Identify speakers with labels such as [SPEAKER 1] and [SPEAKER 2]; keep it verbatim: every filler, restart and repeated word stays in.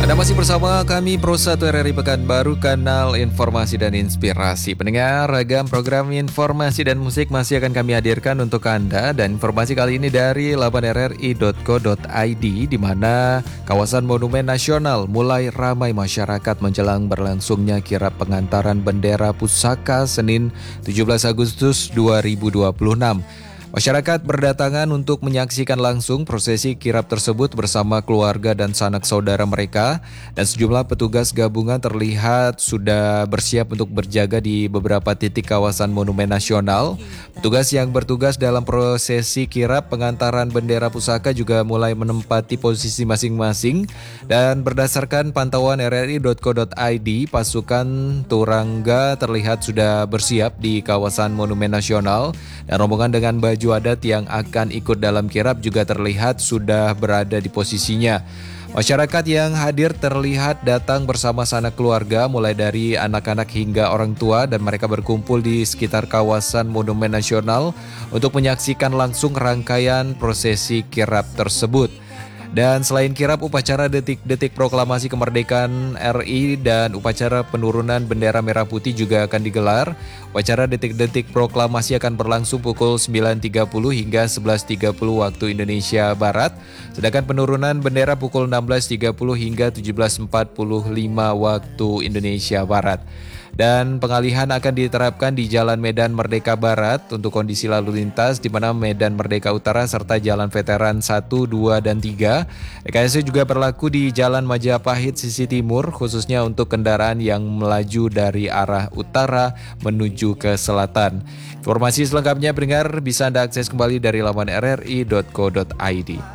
[SPEAKER 1] Anda masih bersama kami Pro satu R R I Pekanbaru, kanal informasi dan inspirasi. Pendengar, ragam program informasi dan musik masih akan kami hadirkan untuk Anda. Dan informasi kali ini dari laman r r i dot co dot i d, di mana kawasan Monumen Nasional mulai ramai masyarakat menjelang berlangsungnya kirap pengantaran bendera pusaka Senin tujuh belas Agustus dua ribu dua puluh enam. Masyarakat berdatangan untuk menyaksikan langsung prosesi kirap tersebut bersama keluarga dan sanak saudara mereka, dan sejumlah petugas gabungan terlihat sudah bersiap untuk berjaga di beberapa titik kawasan Monumen Nasional. Petugas yang bertugas dalam prosesi kirap pengantaran bendera pusaka juga mulai menempati posisi masing-masing, dan berdasarkan pantauan r r i dot co dot i d, pasukan Turangga terlihat sudah bersiap di kawasan Monumen Nasional, dan rombongan dengan baju adat yang akan ikut dalam kirap juga terlihat sudah berada di posisinya. Masyarakat yang hadir terlihat datang bersama sanak keluarga, mulai dari anak-anak hingga orang tua, dan mereka berkumpul di sekitar kawasan Monumen Nasional untuk menyaksikan langsung rangkaian prosesi kirap tersebut. Dan selain kirap, upacara detik-detik proklamasi kemerdekaan R I dan upacara penurunan bendera merah putih juga akan digelar. Upacara detik-detik proklamasi akan berlangsung pukul sembilan tiga puluh hingga sebelas tiga puluh waktu Indonesia Barat. Sedangkan penurunan bendera pukul enam belas tiga puluh hingga tujuh belas empat puluh lima waktu Indonesia Barat. Dan pengalihan akan diterapkan di Jalan Medan Merdeka Barat untuk kondisi lalu lintas, di mana Medan Merdeka Utara serta Jalan Veteran satu, dua, dan tiga. Rekayasa juga berlaku di Jalan Majapahit sisi timur, khususnya untuk kendaraan yang melaju dari arah utara menuju ke selatan. Informasi selengkapnya pendengar bisa Anda akses kembali dari laman r r i dot co dot i d.